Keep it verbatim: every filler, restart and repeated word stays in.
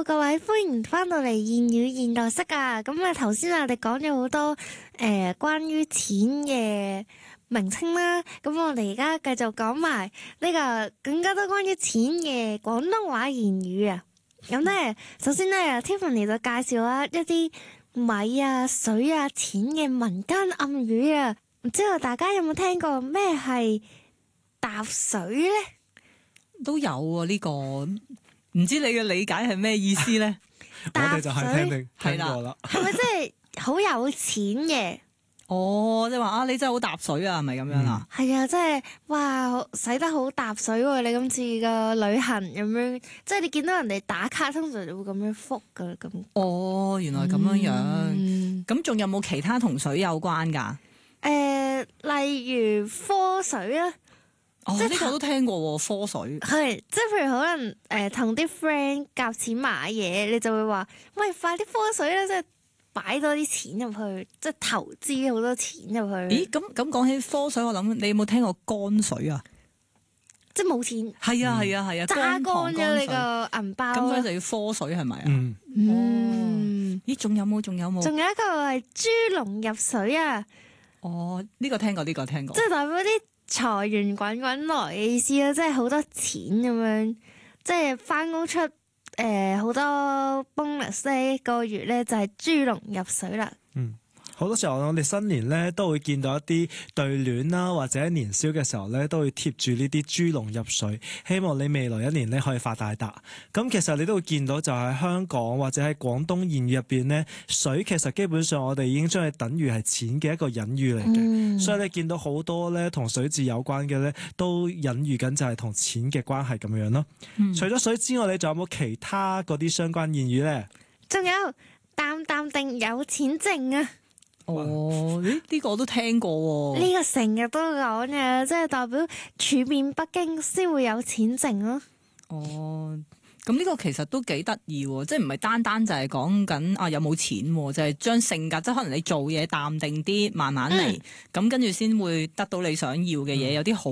各位，歡迎翻到嚟諺語現代式啊！咁啊，頭先我哋講咗好多誒、呃、關於錢嘅名稱啦，咁我哋而家繼續講埋呢個更加多關於錢嘅廣東話諺語啊！咁咧，首先咧，Tiffany 就介紹啊一啲米啊、水啊、錢嘅民間暗語啊，唔知道大家有冇聽過咩係搭水咧？ 都有啊，呢、這個唔知你嘅理解係咩意思咧？ 我哋就係聽聽聽過啦。 係咪真係好有錢嘅？ 哦，即係話啊，你真係好搭水啊，係咪咁樣啊？ 係、嗯、啊，即係哇，使得好搭水喎！你今次個旅行咁樣，即係你見到人哋打卡，通常就會咁樣覆噶咁。 哦，原來咁樣樣。咁仲、嗯、有冇其他同水有關噶？ 誒、呃，例如科水啊。 哦， 即係呢個都聽過科水。 係，即係譬如可能誒同啲 friend 夾錢買嘢，你就會話：喂，快啲科水啦！即係擺多啲錢入去，即係投資好多錢入去。 咦？咁咁講起科水，我諗你有冇聽過乾水啊？ 即係冇錢。 係啊係啊係啊， 榨乾咗你個銀包。咁所以就要科水係咪啊？ 嗯。 哦。咦？仲有冇？仲有冇？ 仲有一個係豬籠入水啊！ 哦，呢個聽過，呢個聽過。即係代表啲財源滾滾來嘅意思啦，即係好多錢咁樣，即係翻工出誒好、呃、多 bonus 呢一個月咧就係豬籠入水啦。 嗯，好多時候我哋新年咧都會見到一啲對聯啦，或者年宵嘅時候咧都會貼住呢啲豬籠入水，希望你未來一年咧可以發大達。咁其實你都會見到就係香港或者喺廣東諺語入邊咧，水其實基本上我哋已經將佢等於係錢嘅一個隱喻嚟嘅。嗯、所以你見到好多咧同水字有關嘅咧，都隱喻緊就係同錢嘅關係咁樣咯。嗯、除咗水之外，你仲有冇其他嗰啲相關諺語咧？ 仲有淡淡定有錢剩啊！ 哦，呢、這個我都聽過喎。 呢個成日都講嘅，即係代表處變不驚先會有錢剩咯。 哦，咁呢個其實都幾得意喎，即係唔係單單就係講緊啊有冇錢，就係、是、將性格，即係可能你做嘢淡定啲，慢慢嚟，咁、嗯、跟住先會得到你想要嘅嘢，嗯、有啲好。